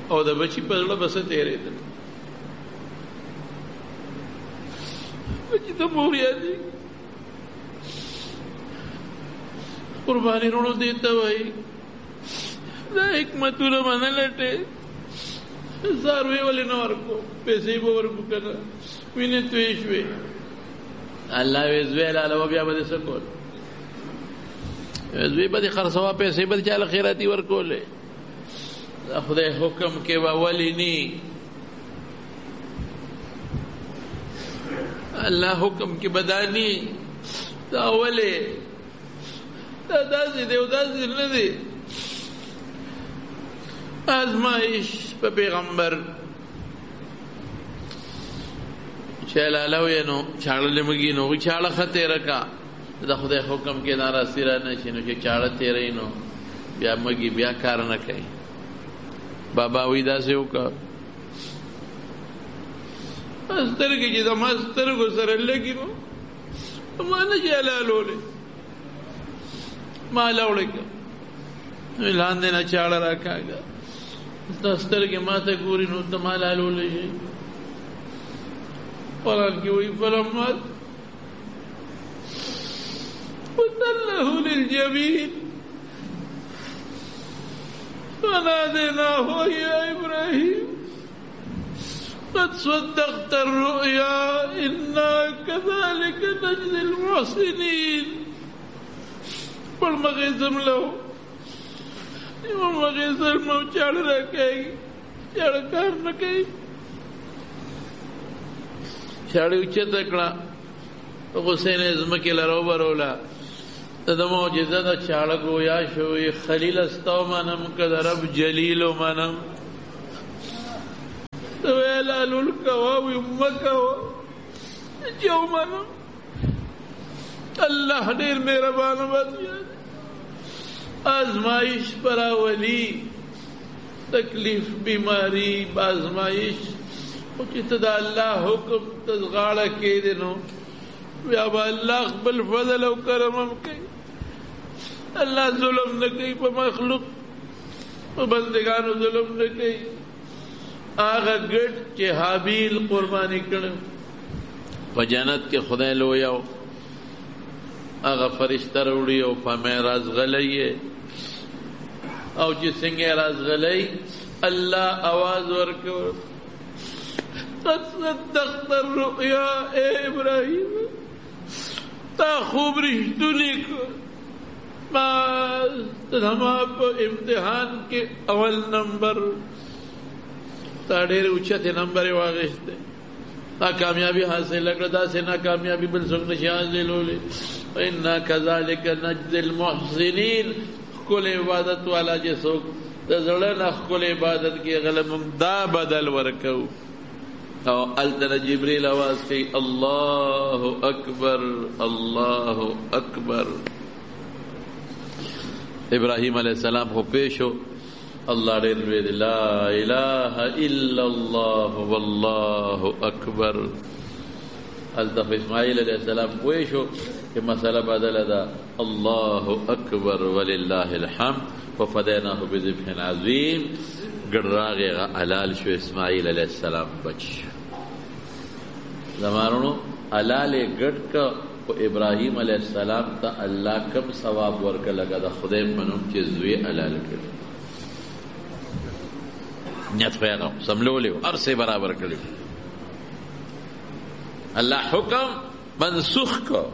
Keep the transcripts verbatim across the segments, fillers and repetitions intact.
او د بچی په زړه بس تیرېدل بچی ته مور یادې قرباني رونو دیتا وای دا حکمتونه باندې لټې زاروی ولې نه ورکو پیسې به ورکو کنه وینې توی شوې الله وی زوی لاله بیا به څه کول زوی به خرڅوا پیسې به چاله خیراتی ورکولې خدای حکم کې به ولی نی الله حکم کې بدانی دا ولی دا داسې دی او داسې نه دی آزمائش په پیغمبر چې لاله وی نو چاړه لمږي نو چاړه خطه رکا دا خدای حکم کې ناراضي را نه شي نو چې چاړه تیرې نو بیا مږي بیا کار نه کوي بابا وی دا سه وکړه سترګې چې زما سترګو سره لګي نو ما نه جلالولې ما لوړې لاندې نه چاړه راکاږه دا سترګې ما ته ګوري نو ته ما لالولې شي قرآن کې وی فلما وتله للجبين فناديناه يا إبراهيم قد صدقت الرؤيا إنا كذلك نجزي المحسنين والمغيثم له والمغيثم چاڑ رکھے چاڑ کار نکے چاڑی اچھا تکڑا حسین ازمکی لرو برولا دا معجزه دا چاڑا گویا شوی خلیل استاو منم کد رب جلیلو منم تو ویلالو الکواوی مکوا جو منم اللہ دیر میرا بانا باتیا آزمائش پراولی تکلیف بیماری بازمائش وچت دا اللہ حکم تزغاڑا کے دنو یا با اللہ قبل فضل و کرمم کئی اللہ ظلم نہ کئی پا مخلوق پا بندگانو ظلم نہ کئی آغا گٹ چے حابیل قربانی کرن پا جنت کے خدای لویاو آغا فرشتہ روڑیو پا میراز غلیے او چی سنگے راز غلی اللہ آواز ورکو قد صدقت الرؤیا اے ابراہیم تا خوب رشتونی کو ما تنہما پا امتحان کے اول نمبر تا دیر اچھتے نمبر واغشتے تا کامیابی حاصل لکڑا دا سے نا کامیابی بل سکن شی حاصل ہو لے اِنَّا كَذَلِكَ نَجْزِ الْمُحْسِنِينَ خکل عبادت والا جسوک دا زڑن خکل عبادت کی غلمم دا بدل ورکو او التنا جبریل آواز کی اللہ اکبر اللہ اکبر ابراہیم علیہ السلام کو پیش ہو اللہ رضوید لا الہ الا اللہ واللہ اکبر التف اسماعیل علیہ السلام پیش ہو کہ مسئلہ بدل دا اللہ اکبر وللہ الحمد وفدیناہ بذبح عظیم گڑراغ علال شو اسماعیل علیہ السلام بچ زمانونو علال گڑ کا ابراہیم علیہ السلام تا اللہ کم ثواب ورکا لگا دا خدای منم چیزوی علال کر نیت پیغام سملو لیو عرصے برابر کر اللہ حکم منسوخ کو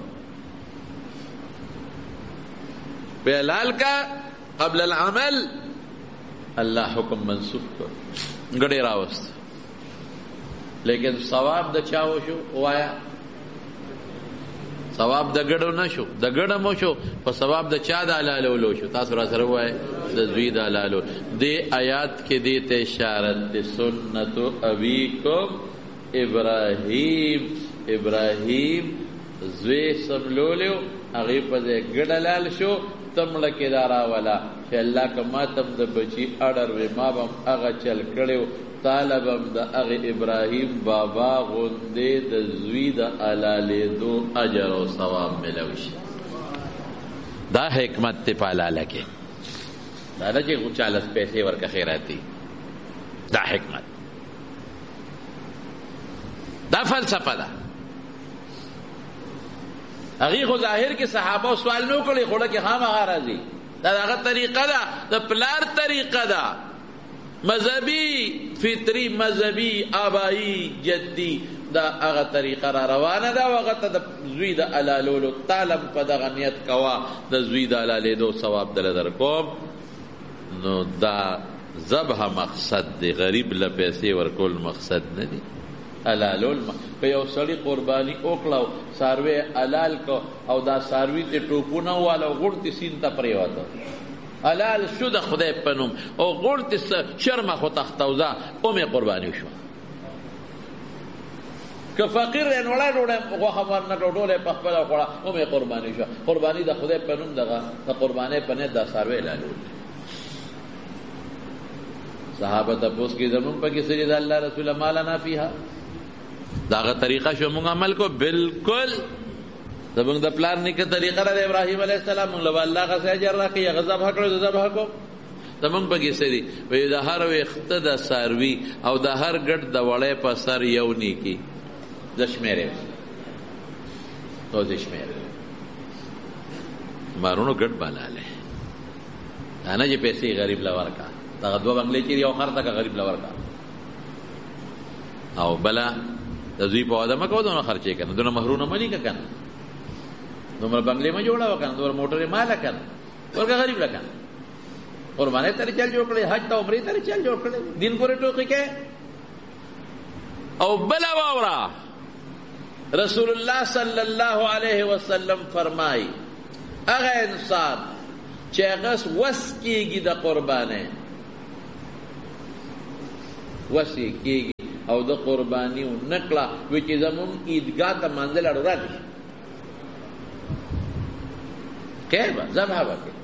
بیلال کا قبل العمل اللہ حکم منسوخ کو گڑے راوست لیکن ثواب دا چاو شو وایا ثواب دا گڑو نشو دا گڑو مو شو پا ثواب دا چا دا علالو لو شو تاثر اثر ہوئے دا زوی دا علالو دے آیات کے دیتے اشارت دے سنتو ابیکم ابراہیم ابراہیم زوی سملو لیو اغیب پا گڑ علال شو تم لکی دارا والا کہ اللہ کا ما تم دا بچی اڈر وی ما بم اغا چل کڑیو طالبم دا اغی ابراہیم بابا غندے دا زوی دا علالے دو اجر و ثواب ملوش دا حکمت تی پالا لکے دا دا چی چالس پیسے ورکا خیراتی دا حکمت، دا فلسفه ده. هغې خو ظاهر کې صحابه سوال نه وکړی، خوله کې خامخا راځي. دا د هغه طریقه ده، د پلار طریقه ده، مذهبي فطري مذهبي آبایی جدي دا هغه طریقه را روانه ده. هغه ته د زوی د حلالولو تعلم په دغه نیت کوه د زوی د حلالېدو ثواب دله درکوم. نو دا ذبح مقصد دی، غریب له پیسې ورکول مقصد نه دی. حلالول که یو سړي قرباني وکړه څاروی حلال کو او دا څاروي ته ټوپونه واله غوړتې سیند ته پرېوته، حلال شو د خدای په نوم او غوړتې شرمه خو تختوزه اومې قرباني شوه. که فقیر دی نو وړه ډوډۍ غوښه ورنه ډوډۍ په خپله وخوړه اومې قرباني شوه. قرباني د خدای په نوم دغه د قربانۍ په نیت دا څاروی حلالول. صحابه تپوس کې زمونږ پکې څه دي د الله رسوله ما لنا فیها؟ دا هغه طریقه شو مونږ عمل کو. بالکل زمونږ د پلار نیکه طریقه ده د ابراهیم علیه السلام، مونږ له به الله څخه اجر راکړي. هغه ذبح کړو زه ذبح کوم. زمونږ پکې څه دي؟ وایي د هر ویښته د څاروي او د هر ګډ د وړی په سر یو نیکي. زه شمېرې او زه شمېرې مارونو ګډ بالالی دا نه چې پیسې غریب له ورکړه. دغه دوه بنګلې چې یو خر ته که غریب له ورکړه او بله د زوی په واده مه کوه دونه خرچې که نه، دونه مهرونه مه لیکه که نه، دومره بنګلې مه جوړوه که نه، دومره موټرې ماله که نه، ورکه غریب له که نه. قربانۍ ته چل جوړ کړی، حج ته عمرې ته چل جوړ کړی، دین پورې ټوکې کې. او بله واوره رسول الله صلی الله علیه وسلم فرمای هغه انسان چې هغه وس کېږي د قربانۍ وس یې کېږي او د قرباني نکړه وی چې زمونږ عیدګاه ته منزل اړو راشي کې به ذبح به کې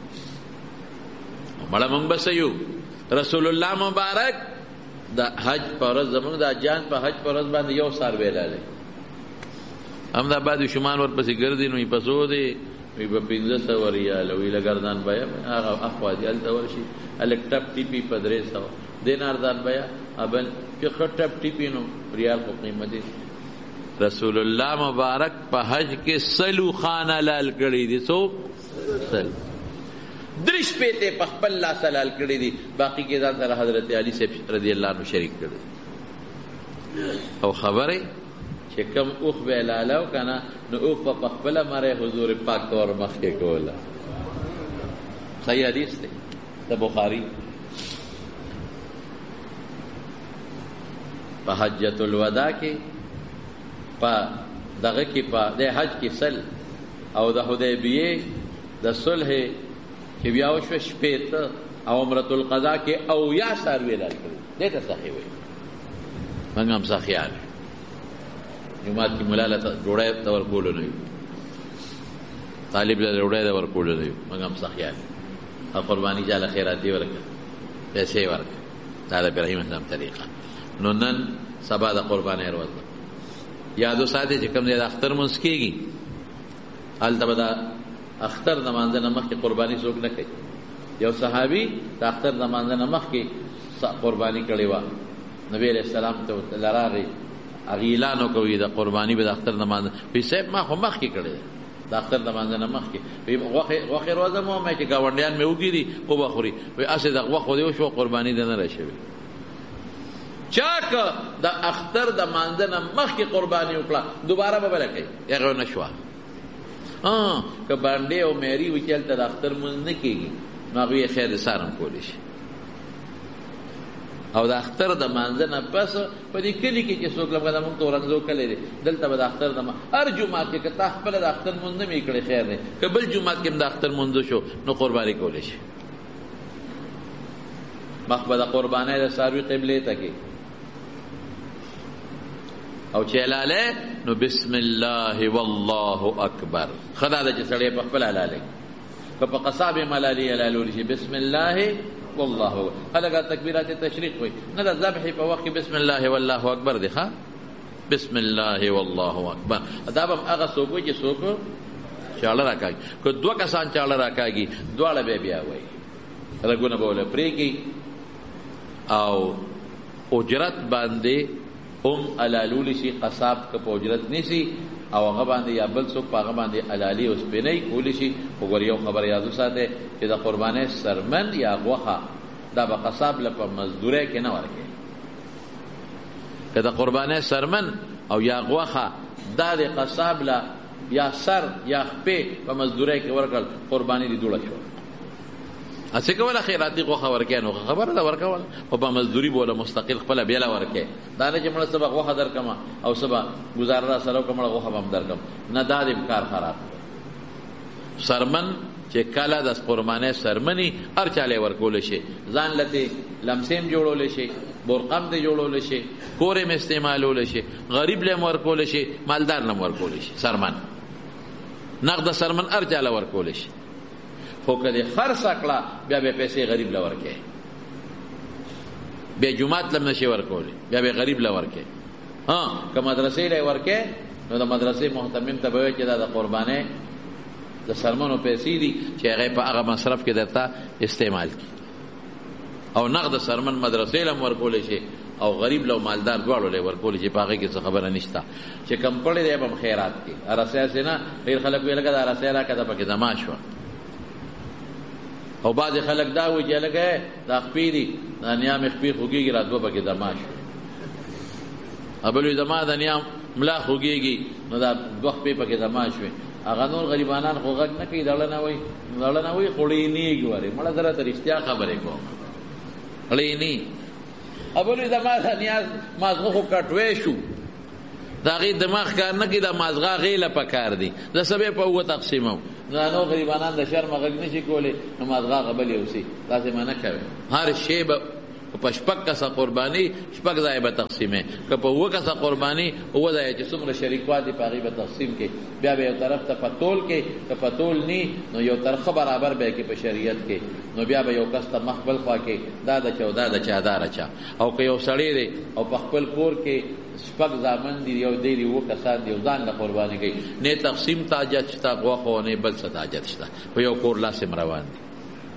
مړه مونږ به سیو. رسول الله مبارک د حج په ورځ زمونږ د حجیان په حج په ورځ باندې یو څاروی لالی احمدآباد شمال ورپسې ګرځي نو په څو دی وی په پنځه سوه ریاله وی له ګردان بیه هغه اخوا دي هلته ورشي هلک ټپ ټیپي په درې سوه دیناردان بیه ابل چې ښه ټپ ټیپي نو ریال خو قیمت دی. رسول الله مبارک په حج کې سلو خانه لال کړي دي. څو سل درې شپېتې په خپل لاس لال کړي دي، باقي کې ځان سره حضرت علي صاحب رضی الله عنه شریک کړي. او خبرې چې کم اوخ به لالاو که نه نو اوخ به په خپله مرۍ حضور پاک ته ور مخکې کوله. صحیح حدیث دی د بخاري. په حجة الوداع کې په دغه کې په د حج کې سل او د حدیبیې د صلح چې بیا وشوه شپېته او عمرة القضا کې اویا څاروي لال کړي. دې ته سخي وایي. موږ هم سخیان جومات کې ملا له ډوډۍ د ورکولو نه وي، طالب له ډوډۍ د ورکولو نه وي، موږ هم سخیان او قرباني چاله خیراتي ورکړه، پیسې ورکړه. دا د ابراهیم اسلام طریقه. نو نن سبا د قربانۍ ورځ ده. یادو ساتئ چې کوم ځای د اختر مونځ کېږي هلته به د اختر د مانځه نه مخکې قرباني څوک نه کوي. یو صحابي د اختر د مانځه نه مخکې قرباني کړې وه، نبي علیه السلام ته راغی هغې اعلان وکړي د قرباني به د اختر د مانځه. وایي صاحب ما خو مخکې کړې ده د اختر د مانځه نه مخکې. وایي غوښې روزه مه ومه چې ګاونډیان مې وګوري وبه خوري. وایي هسې د غوښو دې وشوه قرباني ده نه راشوي. چا که د اختر د مانځه نه مخکې قرباني وکړه دوباره به بله کوي هغه نه شوه. که بانډې او میري وي چې هلته د اختر مونځ نه کېږي نو هغوی یې خیر د سار هم کولی شي. او د اختر د مانځه نه پس په دې کلي کې چې څوک لکه مونږ تورنځو کلی دی دلته به د اختر د هر جومات کې که تا خپله د اختر مونځ نه مې کړی خیر دی، که بل جومات کې هم د اختر مونځ شو نو قرباني کولی شي. مخ به د قربانۍ د څاروي قبلې ته کې او چې حلالی نو بسم الله والله اکبر. ښه دا ده چې سړی په خپل حلالی که په قصاب یې حلالي حلالولی شي بسم الله والله اکبر. خلک تکبیرات تشریق وایي نه د ذبحې په وخت کې بسم الله والله اکبر دی. ښه بسم الله والله اکبر. دا به هم هغه څوک وایي چې څوک چاړه راکاږي. که دوه کسان چاړه راکاږي دواړه به بیا وایي رګونه به وله پرېږي او اجرت باندې ام علالول شي قصاب که په اجرت نشي او هغه باندې یا بل څوک په هغه باندې علالي او سپینۍ کولی شي. خو ګور یو خبر یاد وساتئ چې د قربانۍ سرمن یا غوښه دا به قصاب له په مزدورۍ کې نه ورکوي. که د قربانۍ سرمن او یا غوښه دا د قصاب له یا سر یا خپې په مزدورۍ کې ورکړل قرباني دې دوړه شوه. هسې کوله خیراتي غوښه ورکوي نو خبره ده ورکول، خو په مزدوري به وله مستقل خپله بیله ورکوي. دا نه چې مړه څه به غوښه درکړم او څه به ګزاره را سره وکړم مړه غوښه به هم درکړم، نه دا دې کار خراب کړی. سرمن چې کله د قربانۍ سرمني هر چاله ورکولی شي، ځان لته لمسیم جوړولی شي، برقم دې جوړولی شي، کور یې استعمالولی شي، غریب له ورکولی شي، مالدار نه ورکولی شي. سرمن نقد سرمن هر چاله ورکولی شي. خو که دې خرڅ کړه بیا به پیسې غریب له ورکوي، بیا جومات لم نشي ورکولی، بیا به غریب له ورکوي. ها که مدرسې له ورکوي نو د مدرسې محتمم ته به وایي چې دا د قربانۍ د سرمنو پیسې دي چې هغه په هغه مصرف کې درته استعمال کی. او نقد سرمن مدرسې لم ورکولی شي او غریب له مالدار دواړو له ورکولی شي، په هغې کې څه خبره نشته. چې کم کړی دی به هم خیرات کې ارسۍ هسې نه. ډېر خلک وایي لکه دا ارسۍ راکړه دا پکې زما شوه، او بعضې خلک دا وایي چې لکه دا خپې دي دا نیا مې خپې خوږېږي را دوه پکې زما شوه. بل وایي زما د نیا ملا خوږېږي نو دا دوه خپې پکې زما شوې. هغه نور غریبانان خو غږ نه کوي، دړه نه وایي دړه نه وایي خوړینېږي ورې مړه زه راته رښتیا خبرې کوم خړینې. بل وایي زما د نیا مازغه خو کټوی شو، د هغې دماغ کار نه کوي، دا مازغه هغې له پکار دي، زه څه به په اووه تقسیموم. نو نو غریبانان د شرمه غږ نه شي کولی نو مازغه هغه بل یوسي. داسې به نه کوي. هر شی به په شپږ کسه قرباني شپږ ځایه به تقسیمې، که په اووه کسه قرباني اووه ځایه چې څومره شریکوات دي په هغې به تقسیم کې. بیا به یو طرف ته په تول کې، که په تول نی نو یو طرف ښه برابر به کې په شریعت کې، نو بیا به یو کس ته مخ بل خوا کې دا د چا او دا د چا دا رچا. او که یو سړی دی او په خپل کور کې شپږ زامن دي یو دی دی اووه کسان دي او ځان له قرباني کوي، نه تقسیم ته حاجت شته غوښه او نه بل څه ته حاجت شته، په یو کور لاس هم روان دي.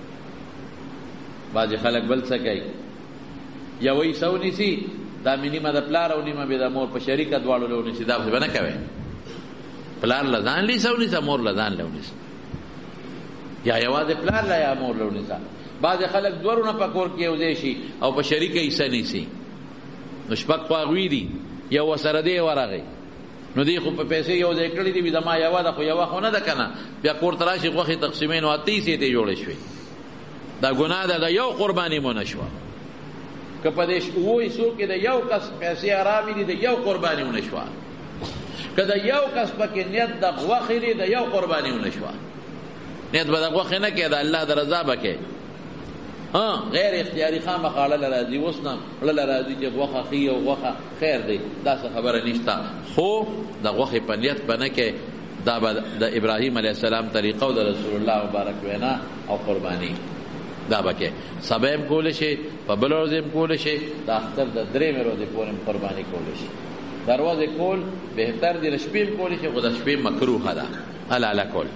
بعضې خلک بل څه کوي، یو یې سو نیسي دا مې نیمه د پلار او نیمه بې د مور په شریکه دواړو له ونیسي. دا به نه کوی، پلار له ځان لیسه ونیسه مور له ځان له ونیسه، یا یوازې پلار له یا مور له ونیسه. بعضې خلک دورونه په کور کې یو ځای شي او په شریکه حصه نیسي، نو شپږ خو هغوی دي یو ورسره دی ورغی نو دی خو په پیسې یو ځای کړي دي زما یوه ده خو یوه خو نه ده که نه. بیا کور ته راشي غوښې تقسیمې نو اته حصې ته جوړې شوې، دا ګناه ده، د یو قرباني مو نه شوه. که په دې اووه حصو کې د یو کس پیسې ارامې دي د یو قرباني ونه شوه، که د یو کس پکې نیت د غوښې دی د یو قرباني ونه شوه. نیت به د غوښې نه کوې د الله د رضا به کوې. ها غیر اختیاري خامخا اړه له راځي، اوس نه اړه له راځي چې غوښه ښي او غوښه خیر دی، داسې خبره نشته. خو د غوښې په نیت به نه کوې، دا به د ابراهیم علیه السلام طریقه او د رسول الله مبارک وینا او قرباني دا به کوې. سبا هم کولی شي، په بله ورځ هم کولی شي، د اختر د درېیمې ورځې پورې هم قرباني کولی شي. د ورځې کول بهتر دی، د شپې هم کولی شي، خو د شپې مکروهه ده حلاله کول.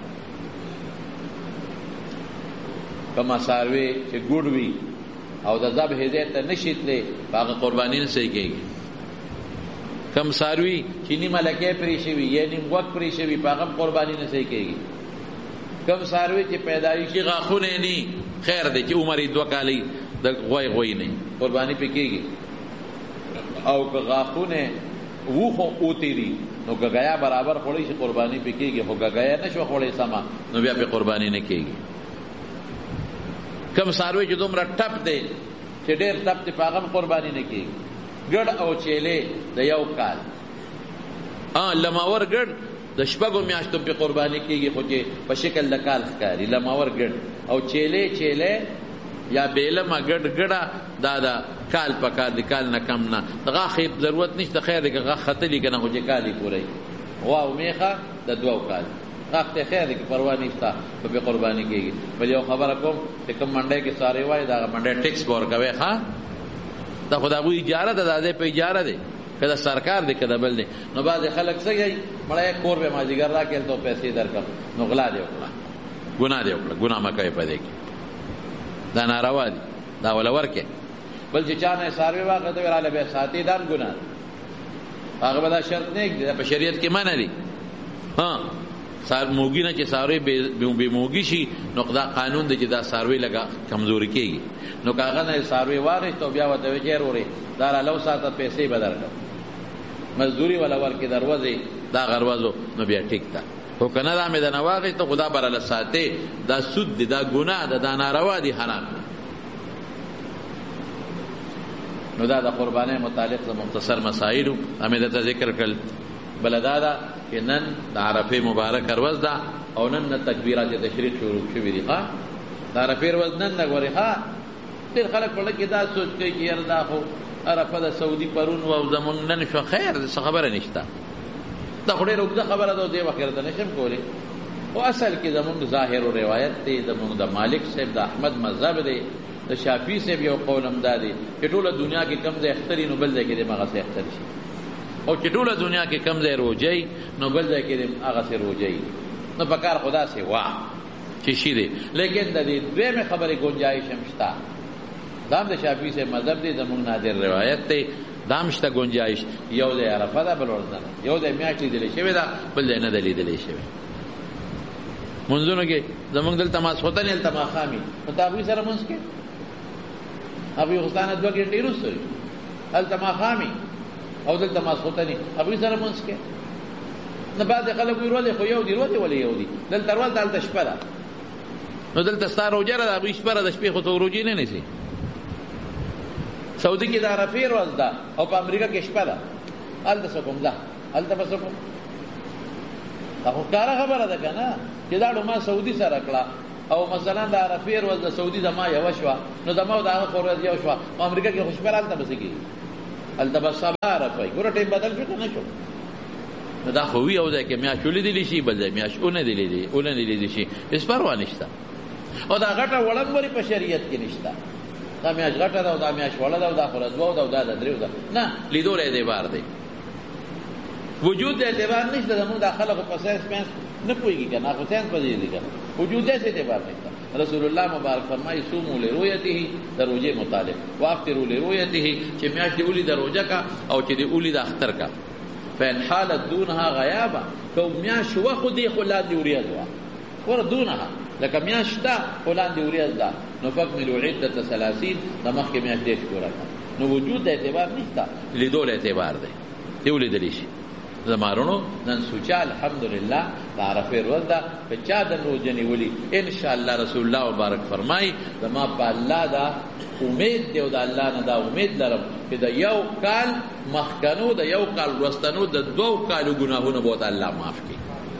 کما څاروي چې ګوډ وي او د ذبحې ځای ته نه شي تللی په هغه قرباني نه صحیح کېږي. کم څاروي چې نیمه لکۍ پرې شوي یا نیم غوږ پرې شوي په هغه هم قرباني نه صحیح کېږي. کم څاروي چې پیدایشي غاښونه یې نه خیر دی چې عمر یې دوه کالۍ د غوی غوی نه قرباني پې کېږي. او که غاښونه اوه خو اوتې دي نو ګګیا برابر خوړی شي قرباني پې کېږي، خو ګګیا نه شوه خوړی سمه نو بیا پې قرباني نه کېږي. کم څاروی چې دومره ټپ دی چې ډېر ټپ دی په هغه هم قرباني نه کېږي. ګډ او چیلې د یو کال، لماور ګډ د شپږو میاشتو پې قرباني کېږي خو چې په شکل د کال ښکاري. لماور ګډ او چیلې چیلې یا بیلمه ګډ ګډه دا د کال په کال د کال نه کم نه. د غاښې ضرورت نشته، خیر دی که غاښ ختلي که نه خو چې کال یې پوره وي. غوا او میخه د دوو کال غاښ ته خیر دی که پروا نشته په پې قرباني کېږي. بل یو خبره کوم چې کوم منډی کې څاری وایي د هغه منډی ټیکس به ورکوئ. ښه دا خو د هغوی اجاره ده، دا دی په اجاره دی، که د سرکار دی که د بل دی. نو بعضې خلک څه کوي مړی کور به مازدیګر راکړې ته پیسې درکړم نو غلا دې وکړه، ګناه دې وکړه. ګناه مه کوئ په دې کې، دا ناروا دي، دا وله ورکې. بل چې چا نه څاروي واخلې ته راله بیا ساتي دا ګناه هغه به دا شرط نه دی په شریعت کې منع دی ها سار موګی نه چې څاروي بې موګی شي نو دا قانون دی چې دا څاروي لګا کمزوري کېږي نو کاغه نه څاروي واغې ته بیا وته وچیر وره دا لو ساته پیسې بدل کړ مزدوری ولا ورکې دروازه دا غروازو نو بیا ټیک تا خو کنه دا مې د نواغې ته خدا براله ساتي دا سود دی دا ګناه ده دا ناروا دی حرام نو دا د قربانۍ متعلق د مختصر مسائلو همې درته ذکر کړل بله دا ده چې نن د عرفې مبارکه ورځ ده او نن نه تکبیرات تشریق شروع شوي دي ښه د عرفې ورځ نن ده ګورې ښه ډېر خلک په کې دا سوچ کوي چې یاره دا خو عرفه د سعودي پرون و او زمونږ نن شو خیر څه خبره نشته دا خو ډېره اوږده خبره ده او دې وخت ته نشم کولی خو اصل کې زمونږ ظاهر و روایت دی زمونږ د مالک صاحب د احمد مذهب دی د شافعي صاحب یو قول هم دا دی چې ټوله دنیا کې کم ځای اختري نو بل ځای کې دې هغسې اختر شي او چې ټوله دنیا کې کم ځای روجی نو بل ځای کې دې هغسې روجی نو په کار خو داسې وا چې شي دی لیکن د دې دویمې خبرې ګنجایش هم شته دا هم د شافعي صاحب مذهب دی زمونږ نادر روایت دی دا هم شته ګنجایش یو ځای عرفه ده بل ورځ نه یو ځای میاشت لیدلی شوې ده بل ځای نه ده لیدلی شوې منځونو کې زمونږ دلته ماسخوتن هلته ماښامي نو ته هغوی سره منځ کې هغوی غوستانه دوه ګنټې وروسته وي هلته ماښامي او دلته ماسخوتنې هغوی سره منځ کې نه بعضې خلک وایي ورځې خو یو دي ورځې ولې یو دي دلته ورځ ده هلته شپه ده نو دلته ستا روژه ده د هغوی شپه ده د شپې خو ته روجې نه نیسي سعودي کې د عرفې ورځ ده او په امریکا کې شپه ده هلته څه کوم ده هلته به څه کوم دا خو ښکاره خبره ده که نه چې دا ډو ما سعودي سره کړه او مثلا د عرفې ورځ د سعودي زما یوه شوه نو زما او د هغه خو ورځ یو شوه په امریکا کې خو شپه هلته به څه کېږي هلته به سبا عرفه وي ګوره ټایم بدل شو که نه شو نو دا خو وي یو ځای کې میاشت ولیدلی شي بل ځای میاشت ونه لیدلی شي هېڅ پروا نشته او دا غټه وړنګورې په شریعت کې نشته دا میاشت غټه ده او دا میاشت وړه ده او دا خو دوه ده او دا د درېو ده نه لیدولی اعتبار دی وجود د اعتبار نشته زمونږ دا خلکو په ساینس پاینس نه پوهېږي که نه خو ساینس په دې دي که وجود داسې اعتبار نشته رسول الله مبارک فرمایي صوموا لرؤیته د روژې مطابق وافطروا لرؤیته چې میاشت دې ولي د روژه کا او چې دې ولي د اختر کا فإن حالت دونها غیابه که میاشت وه خو دې خو لاندې وریځ وه ور دونها لکه میاشت شته خو لاندې وریځ ده نو فکملوا عدة ثلاثین د مخکې میاشت دېرش پوره کړه نو وجود د اعتبار نشته لیدو له اعتبار دی دې ولیدلی شي زمارونو نن سوچا الحمدلله د عرفې ورځ ده که چا د روژه نیولي انشاءالله رسول الله مبارک فرمایي زما په الله دا امید دی او د الله نه دا امید لرم چې د یو کال مخکنو د یو کال وروستنو د دوو کالو ګناهونه به ورته الله معاف کړي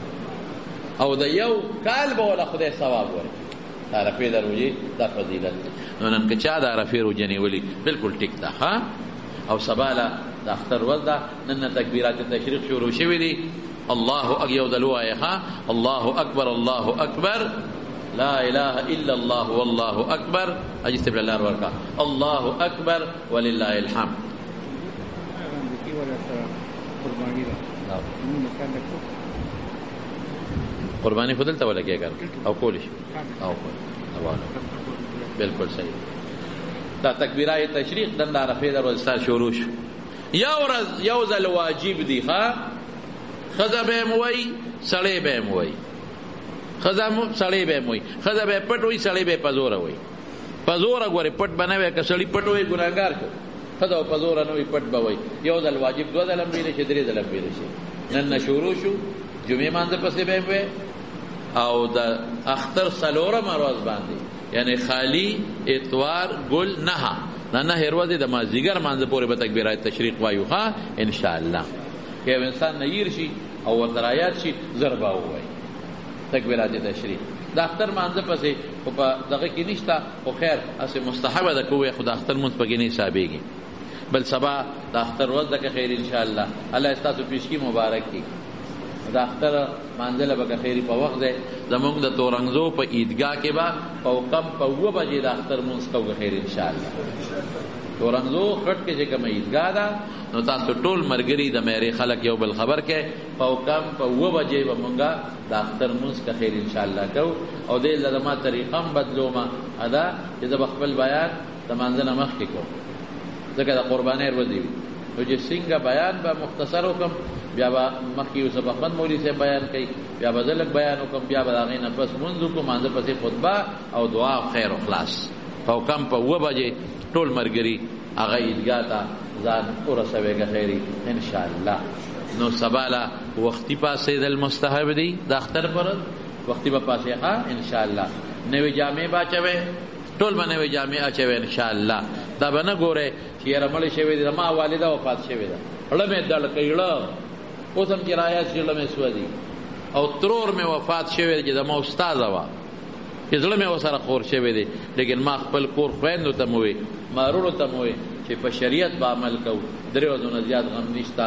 او د یو کال به وله خدای ثواب ورکړي د عرفې د روژې دا فضیلت دی نو نن که چا د عرفې روژه نیولي بلکل ټیک ده ښه او سباله د اختر ورځ ده نن نه تکبیرات تشریق شروع شوي دي الله یو ځل ووایه ښه الله اکبر الله اکبر لا اله الا الله والله اکبر حاجي صاحب له لار ورکړه الله اکبر ولله الحمد قربانی خودل ته ولګي کړ او کول شي او کول بالکل صحیح دا تکبیرات تشریق د عرفې د ورځ شروع شو یو ورځ یو ځل واجب دی ښه ښځه به یې وایي سړی به یې وایي ښځه سړی به یې وایي ښځه به یې پټ وایي سړی به یې په زوره وایي په زوره ګورې پټ به نه وایي که سړي پټ وایي ګناهګار شو ښځه به په زوره نه وایي پټ به وایي یو ځل واجب دوه ځله ویلی شي درې ځله ویلی شي نن نه شروع شو جمعې مانځه پسې به یې وایي او د اختر څلورمه ورځ باندې یعنی خالی اتوار ګل نهه نه نه هر ورځې د مازدیګر مانځه پورې به تکبیرات تشریق وایو ښه انشاءالله که یو انسان نه هیر شي او ورته رایاد شي زر به ووایي تکبیرات تشریق د اختر مانځه پسې خو په دغه کې نشته خو خیر هسې مستحبه ده که ووایي خو د اختر مونځ پکې نه حسابېږي بل سبا د اختر ورځ ده که خیر انشاءالله الله ستاسو پیشکي مبارک کړي د اختر مانځله به که خیري په وخت دی زمونږ د تورنګزو په عیدګاه کې به په کم په اوه بجې د اختر مونځ کوو که خیر انشاءالله تورنګزو خټ کې چې کومه عیدګاه ده نو تاسو ټول ملګري د میرې خلک یو بل خبر کې په کم په اوه بجې به مونږ د اختر مونځ که خیر انشاءالله کوو او دې له زما طریقه هم بدلومه ادا چې زه به خپل بیان د مانځه نه مخکې کوم ځکه د قربانۍ ورځې وي. نو چې څنګه بیان به مختصر وکم، بیا به مخکې یوسف احمد مولوي صاحب بیان کوي، بیا به زه لږ بیان وکم، بیا به د هغې نه پس لمونځ وکړو، مانځه پسې خطبه او دعا او خیر و خلاص. په کم په اوه بجې ټول ملګري هغه عیدګاه ته ځان ورسوېږه خیري انشاءالله. نو سبا له وختي پاڅېدل مستحب دي د اختر پر وختي به پاسې ښه انشاءالله. نوې جامې به اچوې، ټول به نوې جامې اچوې انشاءالله. دا به نه ګورې چې یاره مړې شوې دي، زما والده وفات شوې ده، زړه مې دړ کوي، زړه اوس هم چې رایاد شي زړه مې سوځي. او ترور مې وفات شوې چې زما استاده وه، چې زړه مې ورسره خور شوی دی. لیکن ما خپل کور خویندو ته مې وویل، مارونو ته مې وویل چې په شریعت به عمل کوو، درې ورځو نه زیات غم نشته،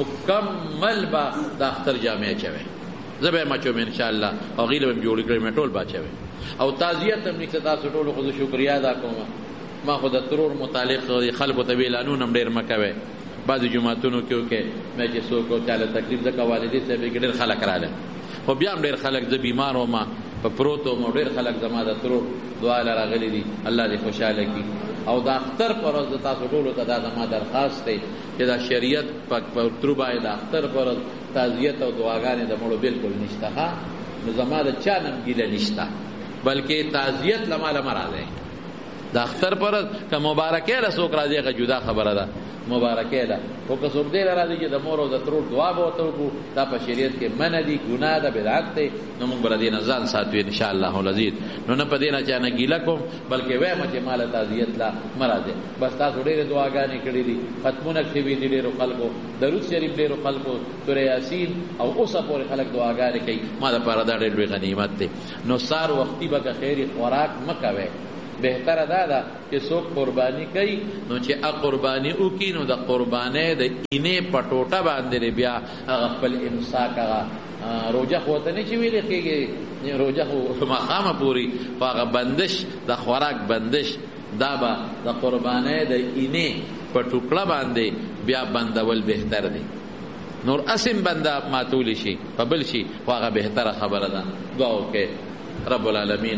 مکمل به د اختر جامې اچوئ، زه به یې م اچوم انشاءالله، او هغې له به مې جوړې کړې مې ټول به اچوئ. او تعزیت هم نشته، تاسو ټولو خو زه شکریا ادا کوم. ما خو د ترور متعلق خلکو ته ویل اعلانونه هم ډېر مه کوئ، بعضې جوماتونو کې وکړئ، مې چې څوک چاله تکلیف ځکه والدې صاحبې کې ډېر خلک راغلل، خو بیا هم ډېر خلک، زه بیمار وم په پروت وم، او ډېر خلک زما د ترور دعا له راغلي دي، الله دې خوشحاله کړي. او د اختر پر ورځ د تاسو ټولو ته دا زما درخواست دی چې دا شریعت په ترو باندې د اختر پر ورځ تعزیت او دعاګانې د مړو بالکل نشته. ها نو زما د چا نه ګیله نشته، بلکې تعزیت له ما له مه راځئ. د اختر پر ورځ که مبارکۍ له څوک راځي هغه جدا خبره ده، مبارکۍ ده، خو که څوک دې له راځي چې د مور او د ترور دعا به ورته وکړو، دا په شریعت کې منع دي، ګناه ده، بدعت دی. نو موږ به له دې نه ځان ساتو انشاءالله العزیز. نو نه په دې نه چا نه ګیله کوم، بلکې وایم چې ما له تعزیت له مه راځئ. بس تاسو ډېرې دعاګانې کړي دي، ختمونه شوي دي ډېرو خلکو، درود شریف ډېرو خلکو، سورې یاسین، او اوسه پورې خلک دعاګانې کوي. ما دپاره دا ډېر لوی غنیمت دی. نو سار وختي به که خیري خوراک مه کوئ، بهتره دا ده چې څوک قرباني کوي نو چې ا قرباني وکړي، نو د قربانۍ د اینې په ټوټه باندې بیا هغه خپل امساک، هغه روژه خو ورته نه چې ویلې کېږي، روژه خو ماښامه پورې، خو هغه بندش د خوراک بندش دا به د قربانۍ د اینې په ټوکړه باندې بیا بندول بهتر دی. نور اسم بنده ماتولی شي په بل شي، خو هغه بهتره خبره ده. دعا وکړئ رب العالمین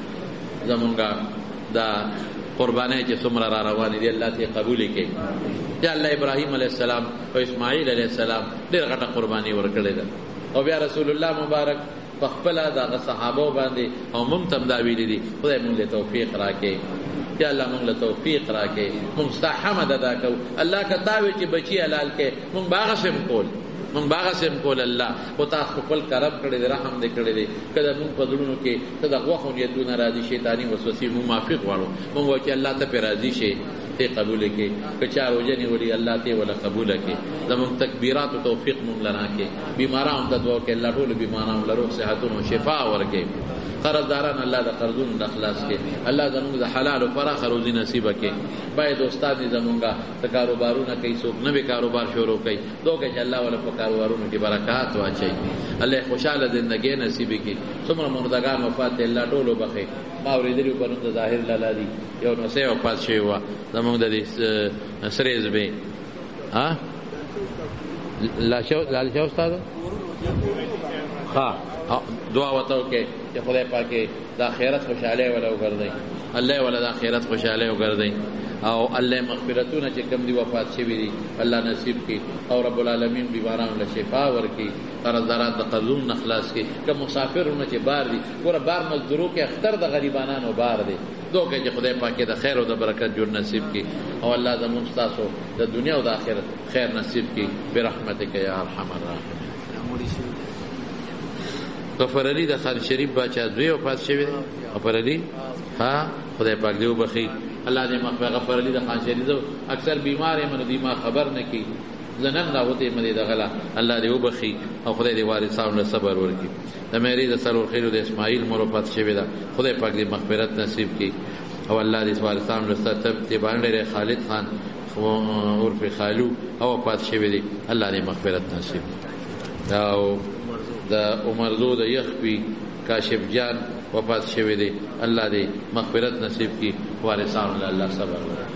زمونږه دا قربانۍ چې څومره را روانې دي الله ته قبولې کړي. یا الله ابراهیم علیه السلام او اسماعیل علیه السلام ډېره غټه قرباني ورکړې ده، او بیا رسول الله مبارک په خپله د هغه صحابو باندې او موږ ته هم دا ویلي دي. خدای موږ له توفیق راکړي، یا الله موږ له توفیق راکړي، موږ ستا حمد ادا کوو. الله که تا وی چې بچي حلال کړي، موږ به هغسې هم کول، موږ به هغسې هم کول. الله خو تا خپل کرم کړی دی، رحم دې کړی دی. که د موږ په زړونو کې ته د غوښو نیتونه راځي، شیطاني وسوسې، موږ معافي غواړو. موږ وایو چې الله ته پرې راضي شي، ته قبوله کې. که چا روژه نیولې الله ته ولا قبوله کې. زموږ تکبیرات او توفیق موږ له راکړي. بیمارانو ته دعا وکړئ، الله ټولو بیمارانو له روغ صحتونو شفا ورکړي. قرضداران الله د قرضونو د خلاص کړي، الله زموږ د حلال او پراخه روزي نصیبه کړي. باید استاد زموږه د کاروبارونه کوي، څوک نوی کاروبار شروع کوي، دوکه چې الله ولا په کاروبارونو کې برکات واچوي، الله خوشاله زندګي نصیب کړي. څومره مردگان وفات دي الله ټولو بخښي. ما اورېدلي په نوم د ظاهر لالا دي یو نوسی وفات شوی وه زموږ د دې سرې زبې لالشا استاده ها دعا ورته وکړئ چې خدای پاکې د آخرت خوشحالۍ وله وګرځوي، الله وله د آخرت خوشحالۍ وګرځوي، او الله مغفرتونه چې کوم دي وفات شوي دي الله نصیب کړي، او رب العالمین بیمارانو له شفا ورکړي، قرضداران د قرضونو نه خلاص کړي. که مسافرونه چې بار دي، ګوره بار مزدورو کې اختر د غریبانانو بار دی، دوکه چې خدای پاکې د خیر او د برکت جوړ نصیب کړي، او الله زموږ ستاسو د دنیا او د آخرت خیر نصیب کړي برحمتک یا ارحم الراحمین. غفر علی د خان شریف باچا زوی وفات شوی دی. غفر علی ها خدای پاک دې وبخي، الله دې مغفرت. غفر علی د خان شریف اکثر بیمار یې منو دی ما خبر نه کی زنن راوته مې دغلا، الله دې وبخي او خدای دې وارثانو له صبر ورکړي. د مېری د سرور خیر د اسماعیل مور وفات شوی دا، خدای پاک دې مغفرت نصیب کړي، او الله دې وارثانو له ستب ته باندې خالد خان عرف خالو او وفات شوی دی، الله دې مغفرت نصیب کړي. او د عمر زو د یخبی کاشف جان وفات شوی دی، الله دې مغفرت نصیب کړي، وارثانو له الله صبر ورکړي.